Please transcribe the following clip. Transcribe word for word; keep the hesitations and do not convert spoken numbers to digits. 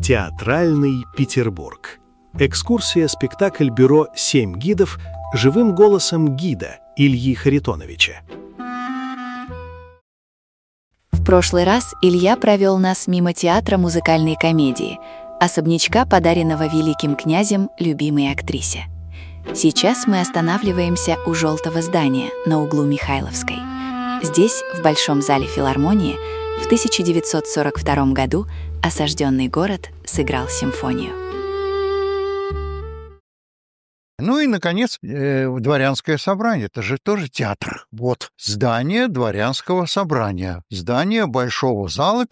Театральный Петербург. Экскурсия-спектакль бюро «Семь гидов» живым голосом гида Ильи Харитоновича. В прошлый раз Илья провел нас мимо театра музыкальной комедии, особнячка, подаренного великим князем любимой актрисе. Сейчас мы останавливаемся у желтого здания на углу Михайловской. Здесь, в Большом зале филармонии, в тысяча девятьсот сорок втором году осажденный город сыграл симфонию. Ну и, наконец, э, дворянское собрание. Это же тоже театр. Вот здание дворянского собрания. Здание большого зала